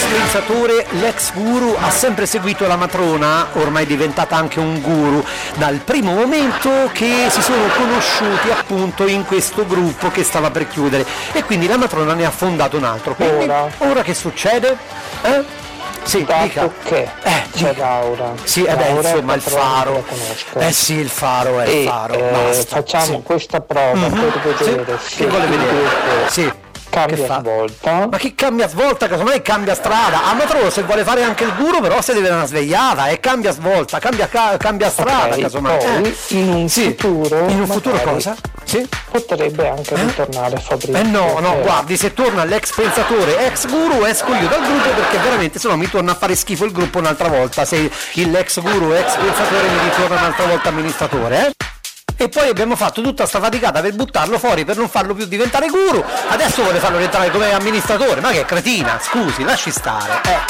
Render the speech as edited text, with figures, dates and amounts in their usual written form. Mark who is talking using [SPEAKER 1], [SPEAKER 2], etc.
[SPEAKER 1] pensatore, l'ex guru, ha sempre seguito la matrona, ormai diventata anche un guru, dal primo momento che si sono conosciuti appunto in questo gruppo che stava per chiudere, e quindi la matrona ne ha fondato un altro. Quindi, ora che succede? Sì, dica.
[SPEAKER 2] Che c'è Laura.
[SPEAKER 1] Sì, insomma il faro. Sì, il faro è il faro. Basta.
[SPEAKER 2] Facciamo questa prova per vedere
[SPEAKER 1] che vuole vedere.
[SPEAKER 2] Cambia svolta.
[SPEAKER 1] Ma che cambia svolta? Casomai cambia strada. A matrona, se vuole fare anche il guru, però si deve una svegliata e cambia svolta, cambia strada, casomai.
[SPEAKER 2] Poi in un futuro
[SPEAKER 1] cosa? Sì?
[SPEAKER 2] Potrebbe anche ritornare Fabrizio.
[SPEAKER 1] No, guardi, se torna l'ex pensatore, ex guru, esco io dal gruppo, perché veramente sennò mi torna a fare schifo il gruppo un'altra volta, se l'ex guru, ex pensatore mi ritorna un'altra volta amministratore, E poi abbiamo fatto tutta sta faticata per buttarlo fuori, per non farlo più diventare guru, adesso vuole farlo diventare come amministratore, ma che cretina, scusi, lasci stare.